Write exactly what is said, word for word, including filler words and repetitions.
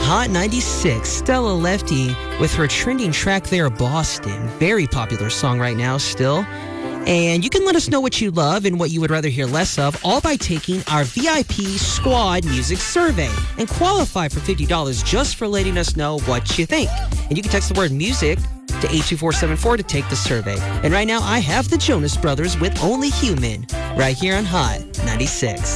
Hot ninety-six, Stella Lefty with her trending track there, Boston. Very popular song right now still. And you can let us know what you love and what you would rather hear less of, all by taking our V I P Squad Music Survey and qualify for fifty dollars just for letting us know what you think. And you can text the word music to eight two four seven four to take the survey. And right now, I have the Jonas Brothers with Only Human right here on Hot ninety-six.